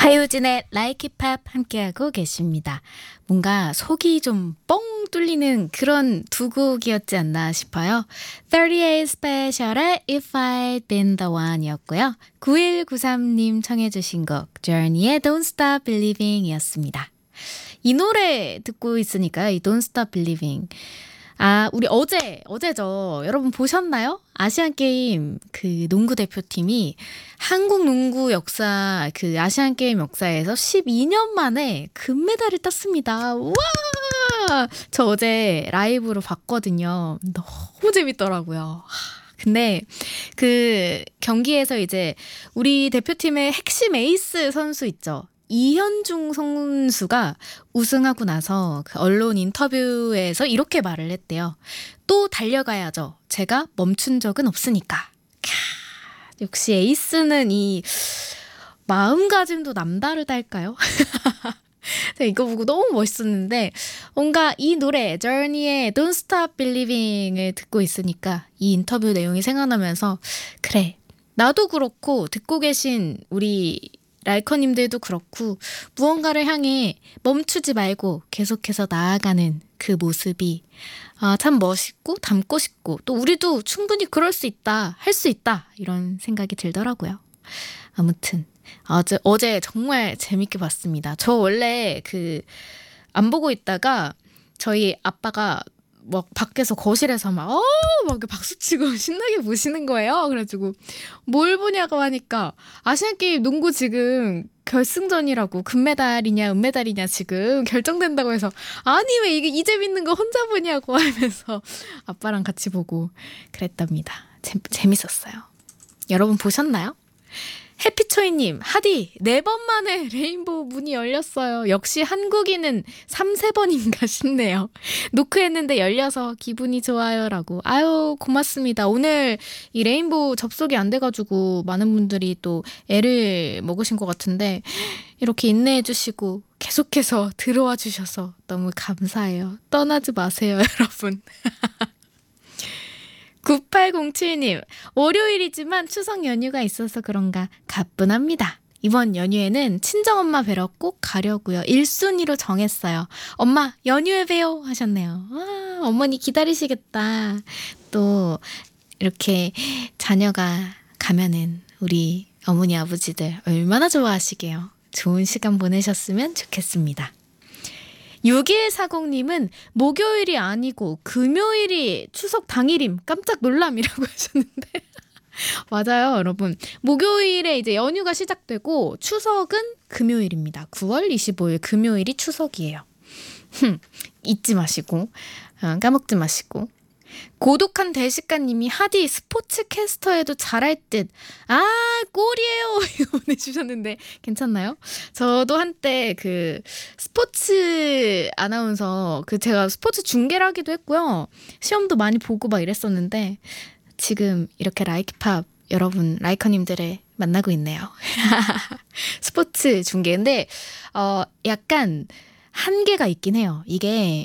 하유진의 Like It Pop 함께하고 계십니다. 뭔가 속이 좀 뻥 뚫리는 그런 두 곡이었지 않나 싶어요. 38 Special의 If I'd Been the One 이었고요. 9193님 청해 주신 곡 Journey의 Don't Stop Believing 이었습니다. 이 노래 듣고 있으니까 이 Don't Stop Believing 우리 어제죠. 여러분 보셨나요? 아시안게임 그 농구 대표팀이 한국 농구 역사, 그 아시안게임 역사에서 12년 만에 금메달을 땄습니다. 우와! 저 어제 라이브로 봤거든요. 너무 재밌더라고요. 근데 그 경기에서 이제 우리 대표팀의 핵심 에이스 선수 있죠. 이현중 선수가 우승하고 나서 그 언론 인터뷰에서 이렇게 말을 했대요. 또 달려가야죠. 제가 멈춘 적은 없으니까. 역시 에이스는 이 마음가짐도 남다르달까요? 이거 보고 너무 멋있었는데 뭔가 이 노래 Journey의 Don't Stop Believing을 듣고 있으니까 이 인터뷰 내용이 생각나면서 그래, 나도 그렇고 듣고 계신 우리 라이커님들도 그렇고 무언가를 향해 멈추지 말고 계속해서 나아가는 그 모습이 참 멋있고 닮고 싶고 또 우리도 충분히 그럴 수 있다, 할 수 있다 이런 생각이 들더라고요. 아무튼 어제 정말 재밌게 봤습니다. 저 원래 안 보고 있다가 저희 아빠가 막 밖에서 거실에서 막 박수치고 신나게 보시는 거예요. 그래가지고 뭘 보냐고 하니까 아시안게임 농구 지금 결승전이라고 금메달이냐 은메달이냐 지금 결정된다고 해서 아니 왜 이 재밌는 거 혼자 보냐고 하면서 아빠랑 같이 보고 그랬답니다. 재밌었어요. 여러분 보셨나요? 해피초이님, 하디 4번 만에 레인보우 문이 열렸어요. 역시 한국인은 3-4번인가 싶네요. 노크했는데 열려서 기분이 좋아요 라고. 아유 고맙습니다. 오늘 이 레인보우 접속이 안 돼가지고 많은 분들이 또 애를 먹으신 것 같은데 이렇게 인내해 주시고 계속해서 들어와 주셔서 너무 감사해요. 떠나지 마세요 여러분. 9807님, 월요일이지만 추석 연휴가 있어서 그런가 가뿐합니다. 이번 연휴에는 친정엄마 뵈러 꼭 가려고요. 1순위로 정했어요. 엄마, 연휴에 봬요 하셨네요. 어머니 기다리시겠다. 또 이렇게 자녀가 가면은 우리 어머니 아버지들 얼마나 좋아하시게요. 좋은 시간 보내셨으면 좋겠습니다. 6140님은 목요일이 아니고 금요일이 추석 당일임 깜짝 놀람이라고 하셨는데 맞아요 여러분. 목요일에 이제 연휴가 시작되고 추석은 금요일입니다. 9월 25일 금요일이 추석이에요. 잊지 마시고 까먹지 마시고. 고독한 대식가님이 하디 스포츠 캐스터에도 잘할 듯. 꼴이에요 이거 보내주셨는데 괜찮나요? 저도 한때 스포츠 아나운서 제가 스포츠 중계를 하기도 했고요. 시험도 많이 보고 막 이랬었는데 지금 이렇게 라이키팝 여러분 라이커님들을 만나고 있네요. 스포츠 중계인데 약간 한계가 있긴 해요. 이게